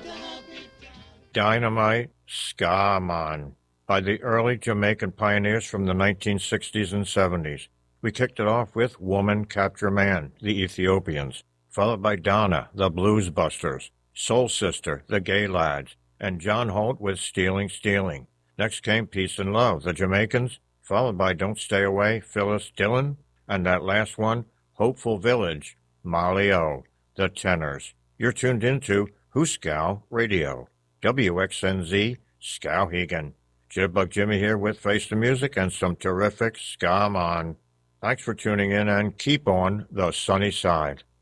Dynamite Ska Man by the early Jamaican pioneers from the 1960s and 70s. We kicked it off with Woman Capture Man, the Ethiopians, followed by Donna, the Blues Busters, Soul Sister, the Gay Lads, and John Holt with Stealing Stealing. Next came Peace and Love, the Jamaicans, followed by Don't Stay Away, Phyllis Dillon, and that last one, Hopeful Village, Molly O, the Tenors. You're tuned into Hooskow Radio, WXNZ, Skowhegan. Jitterbug Jimmy here with Face the Music and some terrific ska on. Thanks for tuning in and keep on the sunny side.